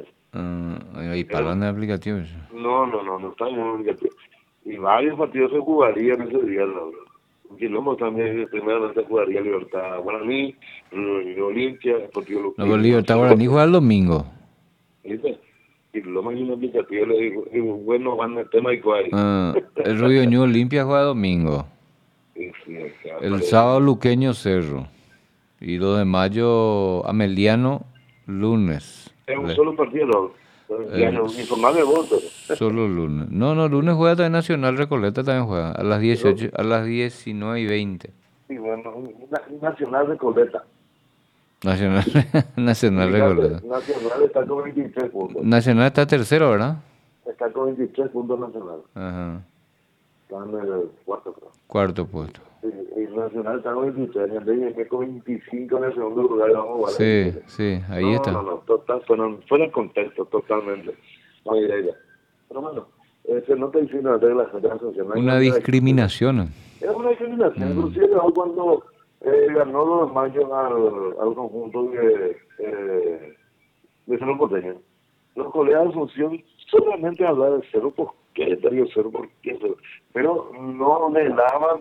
Uh, ¿Y para dónde aplicativo? No, no, no, no está en un aplicativo. Y varios partidos se jugarían ese día, la verdad. Quilombo también, primeramente jugaría Libertad Guaraní, Olimpia, Deportivo No, pero Libertad Guaraní juega el domingo. ¿Viste? Y lo más un aplicativo le digo, digo, bueno, van el tema y cuál. Uh, el Rubio Ñu Olimpia juega domingo. Sí, sí, o sea, El parece- sábado Luqueño Cerro. Y dos de mayo Ameliano lunes. Es un Le- solo partido, ¿no? Ya Eh, no, informar de voto. Solo lunes. No, no, lunes juega también Nacional Recoleta, también juega. A las dieciocho, a las diecinueve y veinte. Y bueno, un un Nacional de Coleta. Nacional, Nacional Recoleta. Nacional está con veintitrés puntos. Nacional está tercero, ¿verdad? Está con veintitrés puntos Nacional. Ajá. Está en el cuarto, creo. Cuarto puesto. Sí, y Nacional está con veintitrés. Y que con veinticinco en el segundo lugar. Vamos a jugar. Sí, sí, ahí no, está. No, no, total, fuera, fuera de contexto, totalmente. No hay idea. Pero bueno, ese no te diciendo de la gente asociación. Una discriminación. Es una discriminación. Inclusive ¿no? cuando eh, ganó los mayos al, al conjunto de, eh, de Cerro Porteño, los colegas de Asunción solamente hablaban de cero, ¿por qué? Darío cero, ¿por qué? Cero? Pero no le daban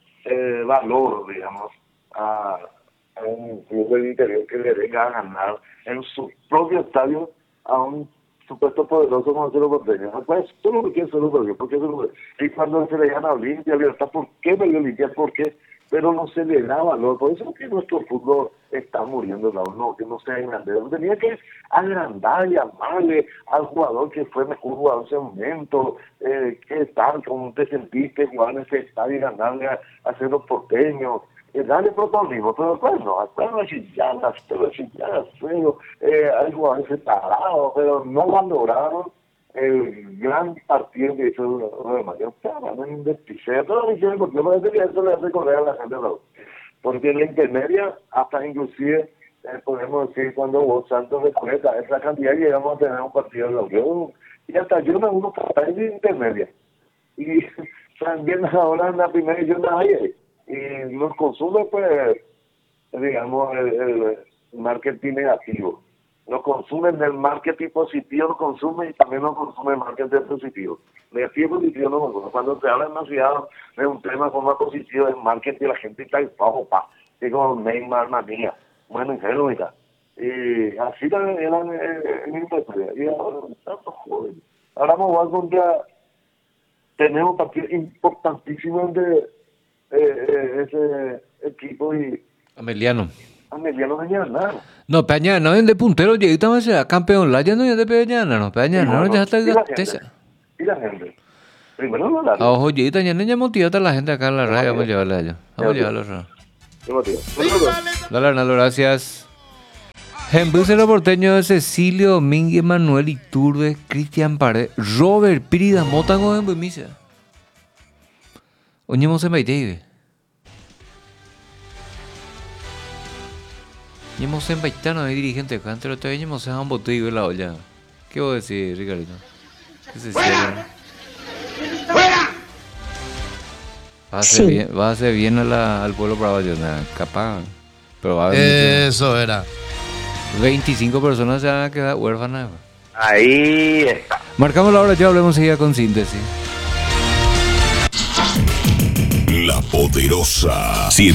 eh, valor, digamos, a, a un club del interior que le venga a ganar en su propio estadio a un supuesto poderoso como Cerro Porteño. Pues, todo lo que es Cerro Porteño, ¿por qué Cerro Porteño? Y cuando se le gana a Olimpia, Libertad, ¿por qué me dio Olimpia? ¿Por qué? Pero no se le da valor. Por eso es que nuestro fútbol está muriendo, no, no que no sea grandero. Tenía que agrandar y amarle al jugador que fue mejor jugador en ese momento, eh, qué tal, cómo te sentiste jugar en ese estadio y ganarle a, a Cerro Porteño. Eh, darle protagonismo, pero bueno, hasta las chilladas, pero chilladas, feo, eh, hay jugadores separados, pero no valoraron el gran partido que hizo lo de Mayor. Claro, en un despiseo, todas las visiones, porque me parece que eso le hace correr a la gente, ¿no? Porque en la intermedia, hasta inclusive, eh, podemos decir, cuando hubo Santos de Cueta, esa cantidad llegamos a tener un partido de los y hasta yo me uno para en intermedia. Y también ahora en la primera yo no hay. Y nos consume, pues, digamos, el, el marketing negativo. Nos consumen el marketing positivo, nos consume y también nos consume el marketing positivo. Negativo y positivo no consume. Cuando se habla demasiado de un tema como más positivo del marketing, la gente está dispuesta, pa, que con Neymar, manía, bueno, en serio, mira. Y así también eran en industria. Y ahora estamos jóvenes. Ahora vamos a jugar contra, tenemos partidos importantísimos de eh, eh, ese equipo y Ameliano. Ameliano Peñana. No, Peñana, no de puntero, lleguita más a campeón, la ya no es de Peñana, no, Peñana, no, ya está ¿Y la gatesa. gente? ¿Y la gente? Primero no la A ojo, lleguita, ya no ya motivata la gente acá en la radio, vamos a llevarle a ellos. Vamos a llevarlo a la Dale, Arnaldo, gracias. Embúcero porteño de Cecilio Domínguez, Manuel Iturbe, Cristian Pared, Robert Pírida, Motango en Buimisa. Oñemos en Baiteibe. Oñemos en Baitano, hay dirigente acá, entre otros oñemos en Boteibe la olla. ¿Qué vos decís, Ricardito? ¿Qué se cierra? Va a hacer Sí. bien, va a hacer bien a la, al pueblo paraguayo, nada, capaz. Pero va a haber Eso era. veinticinco personas se van a quedar huérfanas. Ahí está. Marcamos la hora, ya hablemos seguida con síntesis. La Poderosa.